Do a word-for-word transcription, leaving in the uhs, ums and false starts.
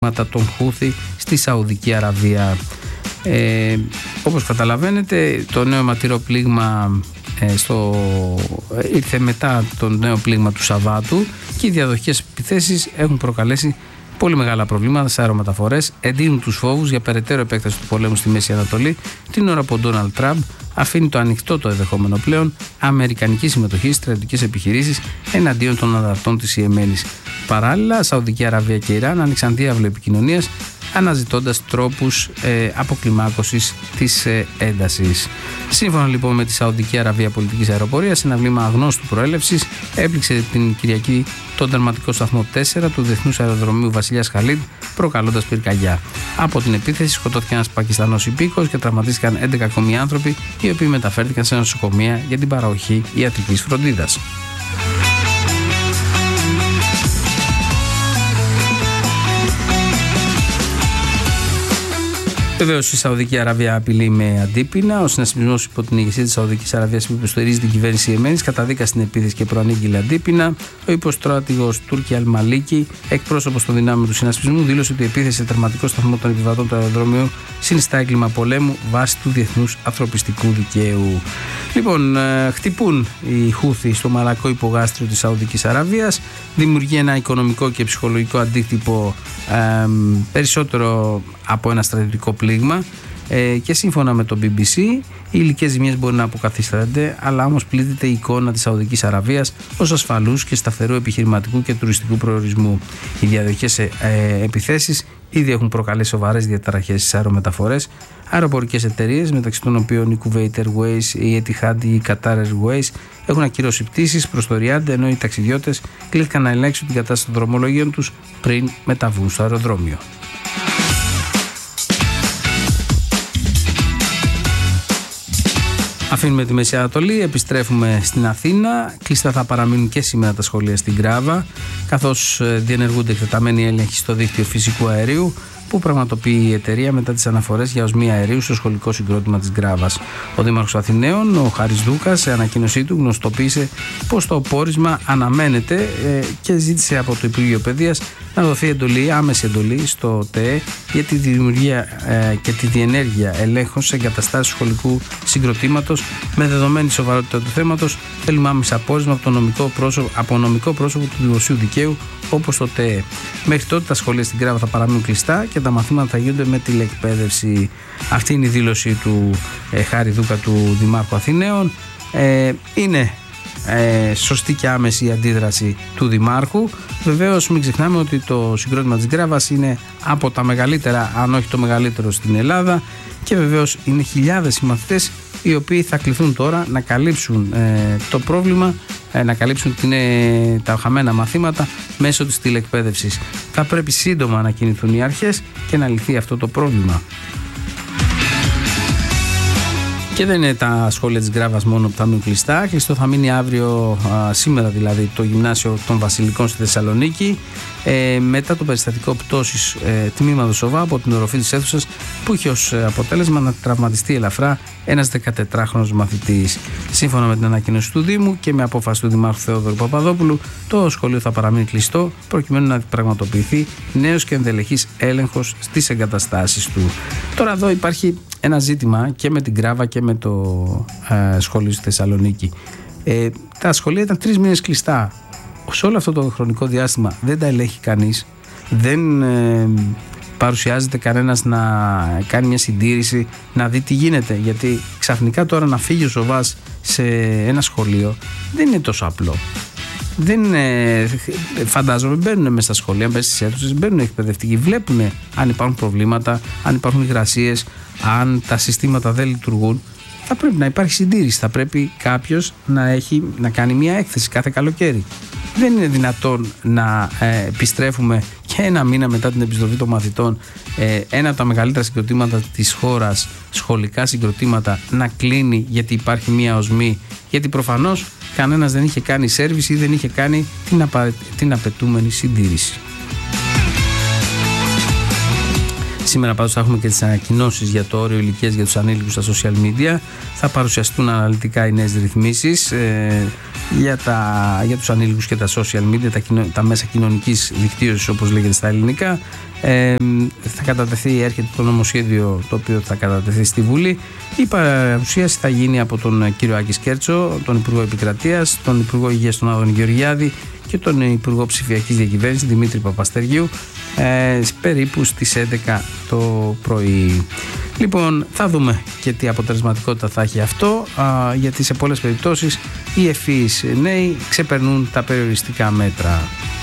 των Χούθη στη Σαουδική Αραβία. Ε, όπως καταλαβαίνετε, το νέο αιματηρό πλήγμα ε, στο, ε, ήρθε μετά το νέο πλήγμα του Σαββάτου και οι διαδοχικές επιθέσεις έχουν προκαλέσει πολύ μεγάλα προβλήματα σε αερομεταφορές, εντείνουν τους φόβους για περαιτέρω επέκταση του πολέμου στη Μέση Ανατολή, την ώρα που ο Ντόναλντ Τραμπ αφήνει το ανοιχτό το ενδεχόμενο πλέον αμερικανική συμμετοχή στις στρατιωτικές επιχειρήσεις εναντίον των αδαρτών της Ιεμένης. Παράλληλα, Σαουδική Αραβία και Ιράν άνοιξαν διάβλο επικοινωνίας, αναζητώντας τρόπους ε, αποκλιμάκωσης της ε, έντασης. Σύμφωνα λοιπόν με τη Σαουδική Αραβία Πολιτικής Αεροπορίας, ένα βλήμα αγνώστου προέλευσης έπληξε την Κυριακή τον τερματικό σταθμό τέσσερα του Διεθνούς Αεροδρομίου Βασιλιάς Χαλίντ, προκαλώντας πυρκαγιά. Από την επίθεση σκοτώθηκε ένας Πακιστανός υπήκοος και τραυματίστηκαν έντεκα ακόμη άνθρωποι, οι οποίοι μεταφέρθηκαν σε νοσοκομεία για την παροχή ιατρικής φροντίδας. Βεβαίως η Σαουδική Αραβία απειλεί με αντίπεινα. Ο συνασπισμός υπό την ηγεσία της Σαουδικής Αραβίας που υποστηρίζει την κυβέρνηση Ιεμένης καταδίκασε την επίθεση και προανήγγειλε αντίπεινα. Ο υποστράτηγος Τούρκι Αλμαλίκη, εκπρόσωπος των δυνάμεων του συνασπισμού, δήλωσε ότι η επίθεση σε τερματικό σταθμό των επιβατών του αεροδρομίου συνιστά έγκλημα πολέμου βάσει του διεθνούς ανθρωπιστικού δικαίου. Λοιπόν, χτυπούν οι Χούθοι στο μαλακό υπογάστριο της Σαουδικής Αραβίας, δημιουργεί ένα οικονομικό και ψυχολογικό αντίκτυπο ε, περισσότερο από ένα στρατιωτικό πλήγμα ε, και σύμφωνα με το μπι μπι σι οι υλικές ζημίες μπορεί να αποκαθίστανται, αλλά όμως πλήττεται η εικόνα της Σαουδικής Αραβίας ως ασφαλούς και σταθερού επιχειρηματικού και τουριστικού προορισμού. Οι διαδοχικές ε, ε, επιθέσεις ήδη έχουν προκαλέσει σοβαρές διαταραχές στις αερομεταφορές. Αεροπορικές εταιρείες, μεταξύ των οποίων η Kuwait Airways, η Etihad ή η Qatar Airways, έχουν ακυρώσει πτήσεις προς το Ριάντ, ενώ οι ταξιδιώτες κλήθηκαν να ελέγξουν την κατάσταση των δρομολογίων τους πριν μεταβούν στο αεροδρόμιο. Αφήνουμε τη Μέση Ανατολή, επιστρέφουμε στην Αθήνα. Κλειστά θα παραμείνουν και σήμερα τα σχολεία στην Γκράβα, καθώς διενεργούνται εκτεταμένοι έλεγχοι στο δίκτυο φυσικού αερίου που πραγματοποιεί η εταιρεία μετά τις αναφορές για οσμία αερίου στο σχολικό συγκρότημα της Γκράβας. Ο Δήμαρχος Αθηναίων, ο Χάρης Δούκας, σε ανακοίνωσή του γνωστοποίησε πως το πόρισμα αναμένεται ε, και ζήτησε από το Υπουργείο Παιδείας να δοθεί εντολή, άμεση εντολή στο ΤΕΕ για τη δημιουργία ε, και τη διενέργεια ελέγχων σε εγκαταστάσεις σχολικού συγκροτήματος με δεδομένη σοβαρότητα του θέματος. Θέλουμε άμεσα πόρισμα από το νομικό πρόσωπο, από νομικό πρόσωπο του δημοσίου δικαίου όπως το ΤΕΕ. Μέχρι τότε τα σχολεία στην Γκράβα θα παραμείνουν κλειστά και τα μαθήματα θα γίνονται με τηλεκπαίδευση. Αυτή είναι η δήλωση του ε, Χάρη Δούκα, του Δημάρχου Αθηναίων. Ε, είναι ε, σωστή και άμεση η αντίδραση του Δημάρχου. Βεβαίως μην ξεχνάμε ότι το συγκρότημα της Γκράβας είναι από τα μεγαλύτερα, αν όχι το μεγαλύτερο στην Ελλάδα, και βεβαίως είναι χιλιάδες οι μαθητές οι οποίοι θα κληθούν τώρα να καλύψουν ε, το πρόβλημα, ε, να καλύψουν την, ε, τα χαμένα μαθήματα μέσω της τηλεκπαίδευσης. Θα πρέπει σύντομα να κινηθούν οι αρχές και να λυθεί αυτό το πρόβλημα. Και δεν είναι τα σχόλια της Γκράβας μόνο που θα μείνουν κλειστά. Κλειστό θα μείνει αύριο, α, σήμερα δηλαδή, το γυμνάσιο των Βασιλικών στη Θεσσαλονίκη, ε, μετά το περιστατικό πτώσης ε, τμήματος ΣΟΒΑ από την οροφή της αίθουσας που είχε ως αποτέλεσμα να τραυματιστεί ελαφρά ένας δεκατετράχρονος μαθητής. Σύμφωνα με την ανακοίνωση του Δήμου και με απόφαση του Δημάρχου Θεόδωρου Παπαδόπουλου, το σχολείο θα παραμείνει κλειστό προκειμένου να πραγματοποιηθεί νέος και ενδελεχής έλεγχος στις εγκαταστάσεις του. Τώρα εδώ υπάρχει ένα ζήτημα και με την Γκράβα και με το ε, σχολείο στη Θεσσαλονίκη. Ε, τα σχολεία ήταν τρεις μήνες κλειστά. Σε όλο αυτό το χρονικό διάστημα δεν τα ελέγχει κανείς, δεν ε, παρουσιάζεται κανένας να κάνει μια συντήρηση, να δει τι γίνεται. Γιατί ξαφνικά τώρα να φύγει ο Σοβάς σε ένα σχολείο δεν είναι τόσο απλό. Δεν ε, φαντάζομαι μπαίνουν μέσα στα σχολεία, μέσα στις αίθουσες, μπαίνουν εκπαιδευτικοί, βλέπουν αν υπάρχουν προβλήματα, αν υπάρχουν υγρασίες, αν τα συστήματα δεν λειτουργούν. Θα πρέπει να υπάρχει συντήρηση, θα πρέπει κάποιος να, έχει, να κάνει μια έκθεση κάθε καλοκαίρι. Δεν είναι δυνατόν να ε, επιστρέφουμε και ένα μήνα μετά την επιστροφή των μαθητών ε, ένα από τα μεγαλύτερα συγκροτήματα της χώρας, σχολικά συγκροτήματα, να κλείνει γιατί υπάρχει μια οσμή, γιατί προφανώς κανένας δεν είχε κάνει σέρβις ή δεν είχε κάνει την, απα... την απαιτούμενη συντήρηση. Σήμερα πάντως θα έχουμε και τις ανακοινώσεις για το όριο ηλικίας για τους ανήλικους στα social media. Θα παρουσιαστούν αναλυτικά οι νέες ρυθμίσεις ε, για, τα, για τους ανήλικους και τα social media, τα, κοινο, τα μέσα κοινωνικής δικτύωσης όπως λέγεται στα ελληνικά. Ε, θα κατατεθεί, έρχεται το νομοσχέδιο το οποίο θα κατατεθεί στη Βουλή. Η παρουσίαση θα γίνει από τον κύριο Άκη Σκέρτσο, τον Υπουργό Επικρατείας, τον Υπουργό Υγείας τον Άδωνη Γεωργιάδη και τον Υπουργό Ψηφιακής Διακυβέρνησης Δημήτρη Παπαστεργίου ε, περίπου στις έντεκα το πρωί. Λοιπόν, θα δούμε και τι αποτελεσματικότητα θα έχει αυτό, α, γιατί σε πολλές περιπτώσεις οι ευφυείς νέοι ξεπερνούν τα περιοριστικά μέτρα.